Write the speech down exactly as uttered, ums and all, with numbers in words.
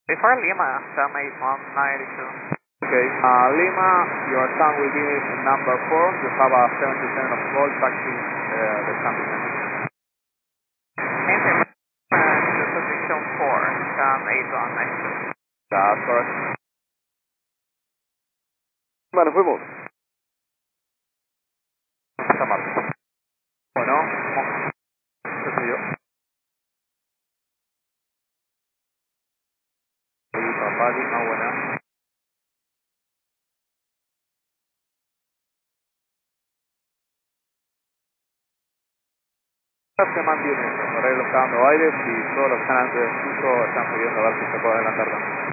Before Lima, Sam eight one nine two. Okay, uh, Lima, your time will be number four. You have a seventy percent of gold taxi uh, the Champion. Enter to position four, Sam eight one nine two. That's correct. Bueno, fuimos. Está mal. Bueno, ¿qué soy yo? Y papá, Lima, buena. Se mantiene, por ahí los está dando aires y todos los canales de uso están pidiendo a ver si se puede adelantar también.